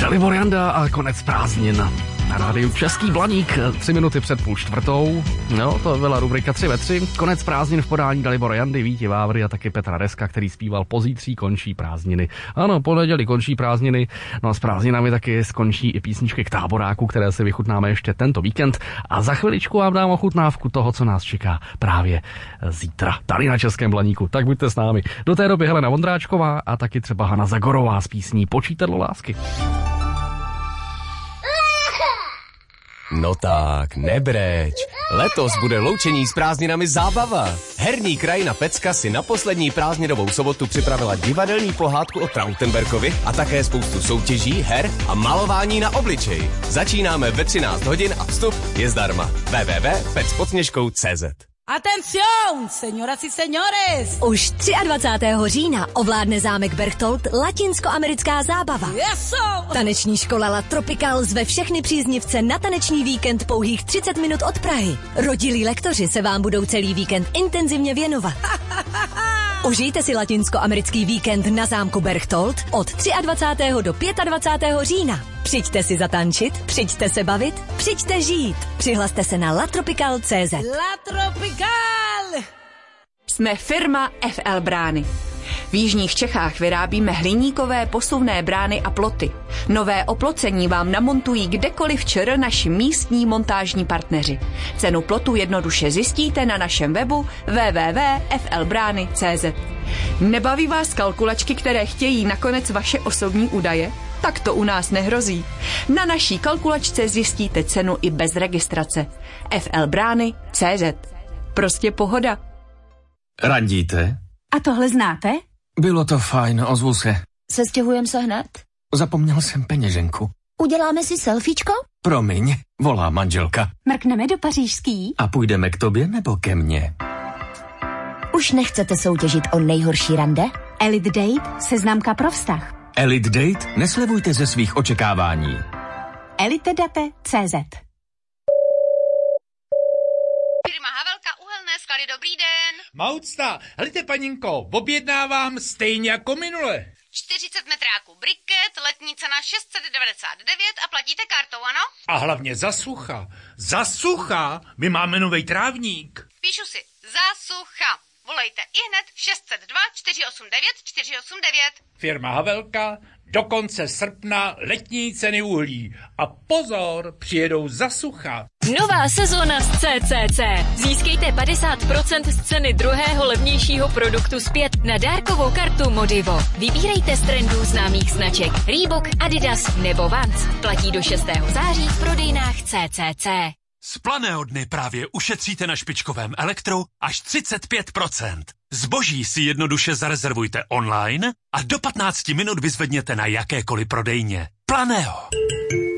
Dalibor Janda a konec prázdnin. Na rádiu Český Blaník, 3 minuty před 3:30. No, to byla rubrika 3 ve 3. Konec prázdnin v podání Dalibora Jandy, Víti Vávry a taky Petra Deska, který zpíval Pozítří končí prázdniny. Ano, po neděli končí prázdniny, no a s prázdninami taky skončí i písničky k táboráku, které si vychutnáme ještě tento víkend. A za chviličku vám dám ochutnávku toho, co nás čeká právě zítra tady na Českém Blaníku. Tak buďte s námi. Do té doby Helena Vondráčková a taky třeba Hana Zagorová s písní Počítadlo lásky. No tak, nebreč. Letos bude loučení s prázdninami zábava. Herní krajina Pecka si na poslední prázdninovou sobotu připravila divadelní pohádku o Trautenbergovi a také spoustu soutěží, her a malování na obličej. Začínáme ve 13 hodin a vstup je zdarma. www.pecpodsněžkou.cz. Atención, señoras y señores! Už 23. října ovládne zámek Berchtold latinskoamerická zábava. Eso! Taneční škola La Tropical zve všechny příznivce na taneční víkend pouhých 30 minut od Prahy. Rodilí lektoři se vám budou celý víkend intenzivně věnovat. Užijte si latinskoamerický víkend na zámku Berchtold od 23. do 25. října. Přijďte si zatančit, přijďte se bavit, přijďte žít. Přihlaste se na latropical.cz. La Tropical! Jsme firma FL Brány. V jižních Čechách vyrábíme hliníkové posuvné brány a ploty. Nové oplocení vám namontují kdekoliv ČR naši místní montážní partneři. Cenu plotu jednoduše zjistíte na našem webu www.flbrány.cz. Nebaví vás kalkulačky, které chtějí nakonec vaše osobní údaje? Tak to u nás nehrozí. Na naší kalkulačce zjistíte cenu i bez registrace. flbrány.cz. Prostě pohoda. Randíte? A tohle znáte? Bylo to fajn, ozvu se. Sestěhujeme se hned? Zapomněl jsem peněženku. Uděláme si selfiečko? Promiň, volá manželka. Mrkneme do pařížský? A půjdeme k tobě nebo ke mně? Už nechcete soutěžit o nejhorší rande? Elite Date, seznamka pro vztah. Elite Date? Neslevujte ze svých očekávání. elitedate.cz. Firma Havelka Uhelné sklady, dobrý den. Maucta, helejte paninko, objednávám stejně jako minule. 40 metráků briket, letní cena 699 a platíte kartou, ano? A hlavně za sucha. Za sucha? My máme novej trávník. Píšu si, za sucha. Volejte ihned 602 489 489. Firma Havelka, do konce srpna letní ceny uhlí. A pozor, přijedou za sucha. Nová sezóna z CCC. Získejte 50% z ceny druhého levnějšího produktu zpět na dárkovou kartu Modivo. Vybírejte z trendů známých značek Reebok, Adidas nebo Vans. Platí do 6. září v prodejnách CCC. Z Planého dny právě ušetříte na špičkovém elektru až 35%. Zboží si jednoduše zarezervujte online a do 15 minut vyzvedněte na jakékoliv prodejně. Planého.